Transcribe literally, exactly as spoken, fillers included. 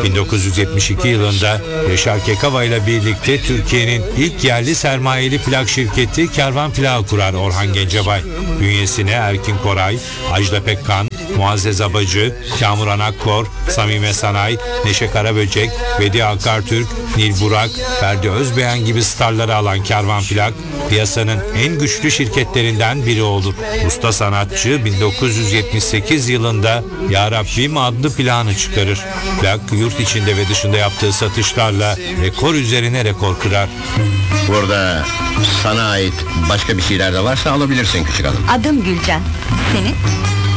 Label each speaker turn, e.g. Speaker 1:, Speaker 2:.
Speaker 1: bin dokuz yüz yetmiş iki yılında Yaşar Kekava ile birlikte Türkiye'nin ilk yerli sermayeli plak şirketi Kervan Plak'ı kurar Orhan Gencebay. Bünyesine Erkin Koray, Ajda Pekkan, Muazzez Abacı, Kamuran Akkor, Samime Sanay, Neşe Karaböcek, Vedi Akartürk, Nil Burak, Ferdi Özbeğen gibi starları alan Kervan Plak, piyasanın en güçlü şirketlerinden biri olur. Usta sanatçı bin dokuz yüz yetmiş sekiz yılında Ya Rabbim adlı plağını çıkarır. Plak yurt içinde ve dışında yaptığı satışlarla rekor üzerine rekor kırar.
Speaker 2: Burada sana ait başka bir şeyler de varsa alabilirsin küçük hanım.
Speaker 3: Adım Gülcan. Senin?